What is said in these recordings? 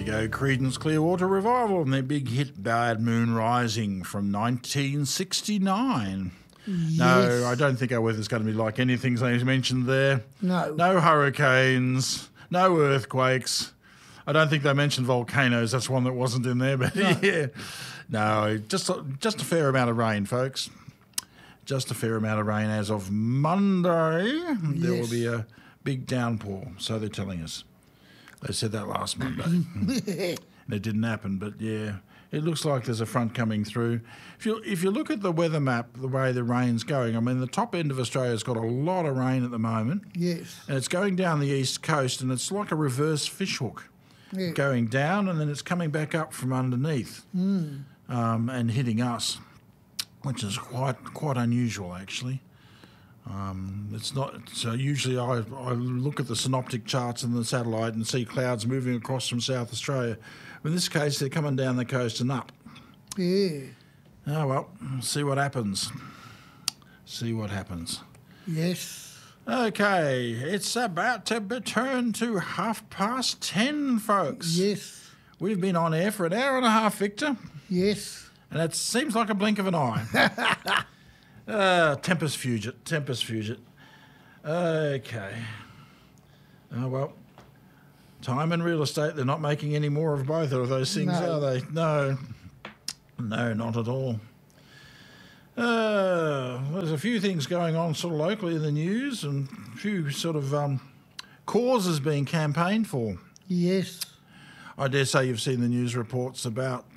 go, Creedence Clearwater Revival and their big hit Bad Moon Rising from 1969. Yes. No, I don't think our weather's going to be like anything they mentioned there. No. No hurricanes, no earthquakes. I don't think they mentioned volcanoes. That's one that wasn't in there, but No. yeah. No, just a fair amount of rain, folks. Just a fair amount of rain as of Monday. There will Yes. be a big downpour, so they're telling us. They said that last Monday. It didn't happen, but yeah, it looks like there's a front coming through. If you look at the weather map, the way the rain's going, I mean, the top end of Australia's got a lot of rain at the moment, Yes. and it's going down the east coast, and it's like a reverse fishhook, Yeah. going down, and then it's coming back up from underneath and hitting us, which is quite unusual, actually. It's not. So usually I look at the synoptic charts and the satellite and see clouds moving across from South Australia. In this case, they're coming down the coast and up. Yeah. Oh well, see what happens. See what happens. Yes. Okay, it's about to turn to 10:30, folks. Yes. We've been on air for an hour and a half, Victor, Yes. and it seems like a blink of an eye. Tempest Fugit. Okay. Oh, well. Time and real estate, they're not making any more of both of those things, No. are they? No. No, not at all. There's a few things going on sort of locally in the news and a few sort of causes being campaigned for. Yes. I dare say you've seen the news reports about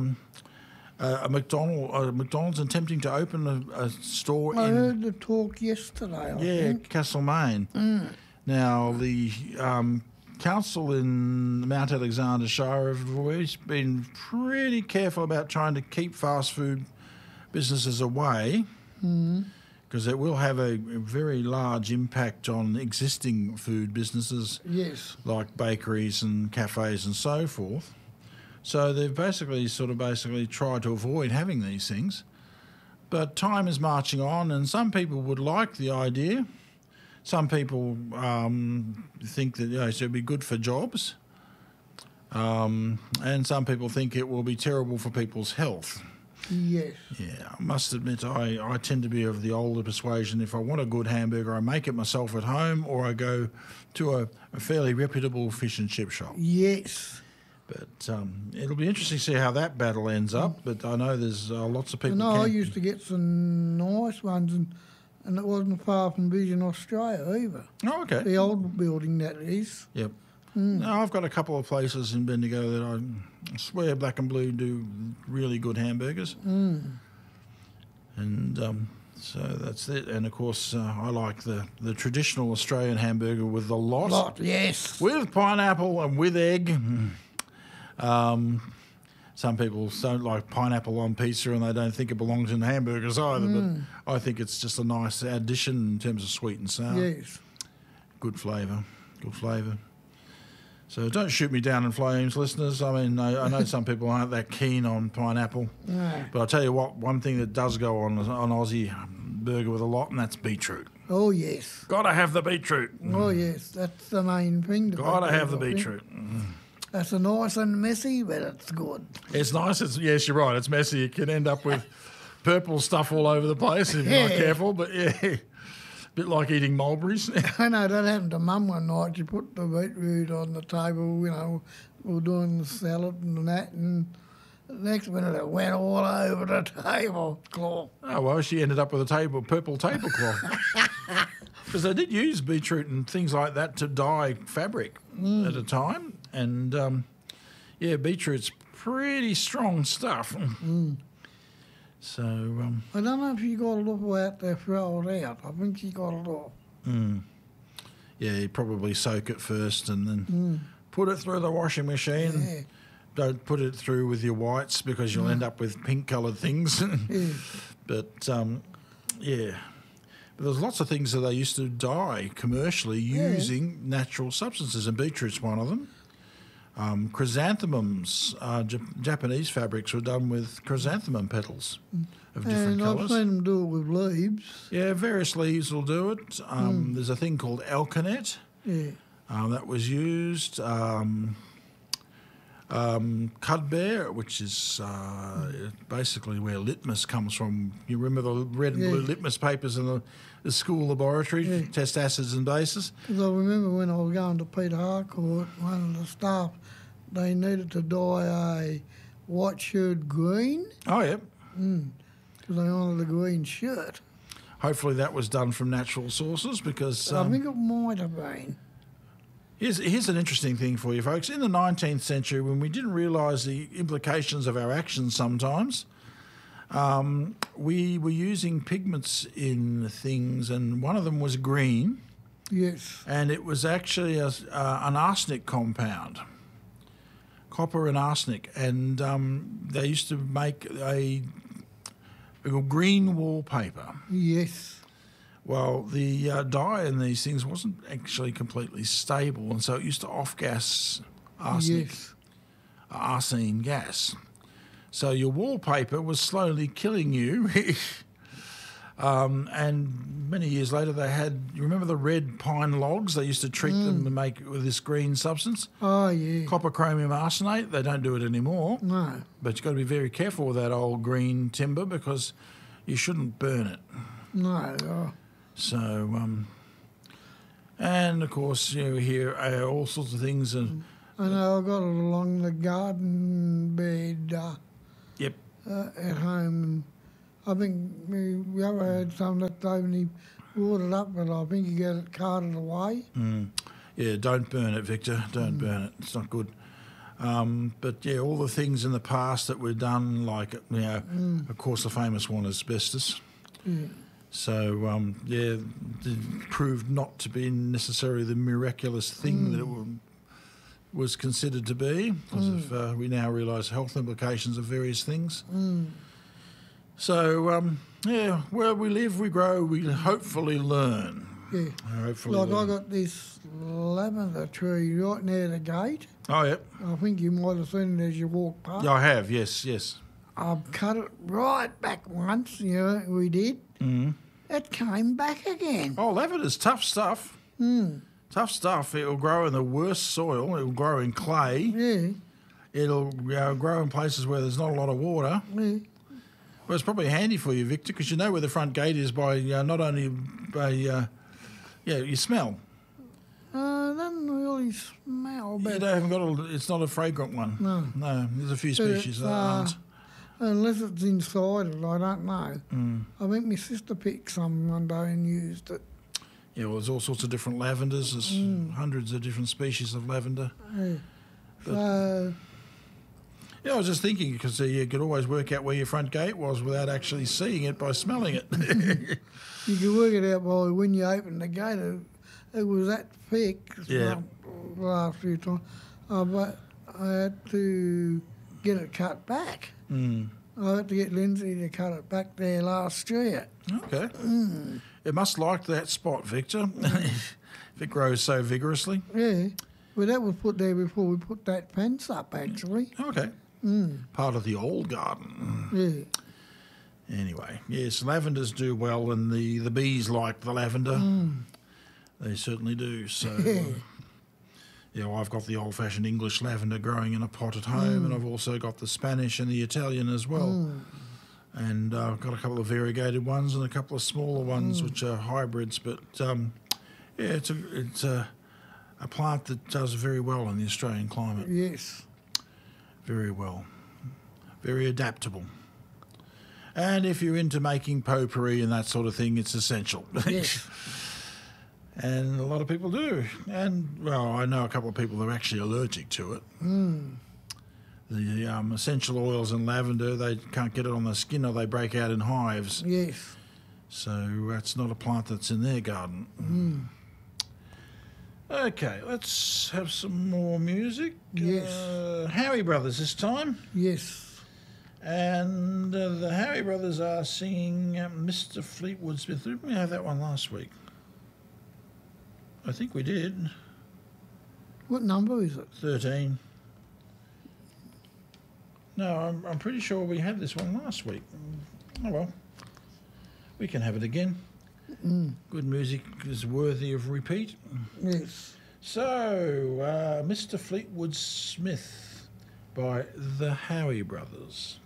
McDonald's attempting to open a store I in heard the talk yesterday, I think. Castlemaine. Now the council in Mount Alexander Shire have always been pretty careful about trying to keep fast food businesses away because it will have a very large impact on existing food businesses Yes. like bakeries and cafes and so forth. So they've basically tried to avoid having these things. But time is marching on, and some people would like the idea. Some people think that it should be good for jobs. And some people think it will be terrible for people's health. Yes. Yeah, I must admit, I tend to be of the older persuasion. If I want a good hamburger, I make it myself at home, or I go to a fairly reputable fish and chip shop. Yes. But it'll be interesting to see how that battle ends up. But I know there's lots of people. I used to get some nice ones, and it wasn't far from Vision Australia either. Oh, okay. The old building, that is. Yep. No, I've got a couple of places in Bendigo that I swear Black and Blue do really good hamburgers. And so that's it. And, of course, I like the traditional Australian hamburger with the lot. Yes. With pineapple and with egg. Some people don't like pineapple on pizza and they don't think it belongs in hamburgers either, but I think it's just a nice addition in terms of sweet and sour. Yes. Good flavour. So don't shoot me down in flames, listeners. I mean, I know some people aren't that keen on pineapple, No. but I'll tell you what, one thing that does go on Aussie burger with a lot, and that's beetroot. Oh, yes. Got to have the beetroot. Oh, yes. That's the main thing. Got to have the I think. beetroot. That's a nice and messy, but it's good. It's nice. Yes, you're right. It's messy. It can end up with purple stuff all over the place if you're not Yeah. careful. But yeah, bit like eating mulberries. I know that happened to Mum one night. She put the beetroot on the table, we were doing the salad and that, and the next minute it went all over the tablecloth. Oh well, she ended up with a purple tablecloth because they did use beetroot and things like that to dye fabric at a time, and beetroot's pretty strong stuff. So I don't know if she got it all out there, throw it out. I think she got it all. you probably soak it first and then put it through the washing machine. Yeah. Don't put it through with your whites because you'll end up with pink-coloured things. Yeah. But but there's lots of things that they used to dye commercially using natural substances, and beetroot's one of them. Chrysanthemums, Japanese fabrics were done with chrysanthemum petals of different And I've colours. seen them do it with leaves. Yeah, various leaves will do it. There's a thing called alkanet Yeah. that was used. Cudbear, which is basically where litmus comes from. You remember the red and blue litmus papers in the school laboratory to test acids and bases? Because I remember when I was going to Peter Harcourt, one of the staff, they needed to dye a white shirt green. Oh, yeah. Because they wanted a green shirt. Hopefully that was done from natural sources because... I think it might have been. Here's an interesting thing for you, folks. In the 19th century, when we didn't realise the implications of our actions sometimes, we were using pigments in things, and one of them was green. Yes. And it was actually an arsenic compound, copper and arsenic. And they used to make a green wallpaper. Yes. Well, the dye in these things wasn't actually completely stable, and so it used to off-gas arsenic, arsene gas. So your wallpaper was slowly killing you. And many years later they had, you remember the red pine logs? They used to treat them to make with this green substance. Oh, yeah. Copper chromium arsenate. They don't do it anymore. No. But you've got to be very careful with that old green timber because you shouldn't burn it. No. So, and of course, you hear all sorts of things. And I know I got it along the garden bed yep. At home. And I think we ever had some that day when he brought it up, but I think he got it carted away. Yeah, don't burn it, Victor. Don't burn it. It's not good. But yeah, all the things in the past that were done, like, you know, of course, the famous one, asbestos. Yeah. So, yeah, it proved not to be necessarily the miraculous thing that it was considered to be, because we now realise health implications of various things. So, yeah, where we live, we grow, we hopefully learn. Yeah. Hopefully Like learn. I got this lavender tree right near the gate. Oh, yeah. I think you might have seen it as you walk past. Yeah, I have, yes. I've cut it right back once, we did. It came back again. Oh, lavender's tough stuff. Tough stuff. It'll grow in the worst soil. It'll grow in clay. Yeah. It'll grow in places where there's not a lot of water. Yeah. Well, it's probably handy for you, Victor, because you know where the front gate is by not only by, you smell. Doesn't really smell, You but haven't got it's not a fragrant one. No, there's a few species that aren't. unless it's inside it, I don't know. I think my sister picked some one day and used it. Yeah, well, there's all sorts of different lavenders. There's hundreds of different species of lavender. Yeah. But- So, Yeah, I was just thinking because you could always work out where your front gate was without actually seeing it by smelling it. you can work it out by when you open the gate. It was that thick. Yeah. The last few times. But I had to get it cut back. I had to get Lindsay to cut it back there last year. Okay. It must like that spot, Victor, if it grows so vigorously. Yeah. Well, that was put there before we put that fence up, actually. Okay. Part of the old garden. Yeah. Anyway, yes, lavenders do well, and the bees like the lavender. They certainly do. So, well, I've got the old-fashioned English lavender growing in a pot at home, and I've also got the Spanish and the Italian as well. And I've got a couple of variegated ones and a couple of smaller ones, which are hybrids. But yeah, it's a plant that does very well in the Australian climate. Yes. Very well. Very adaptable. And if you're into making potpourri and that sort of thing, it's essential. Yes. And a lot of people do. And, well, I know a couple of people that are actually allergic to it. The essential oils in lavender, they can't get it on their skin or they break out in hives. Yes. So that's not a plant that's in their garden. Okay, let's have some more music. Yes. Howie Brothers this time. Yes. And the Howie Brothers are singing Mr. Fleetwood Smith. Didn't we have that one last week? I think we did. What number is it? 13. No, I'm pretty sure we had this one last week. Oh, well. We can have it again. Good music is worthy of repeat. Yes. So, Mr. Fleetwood Smith by the Howie Brothers.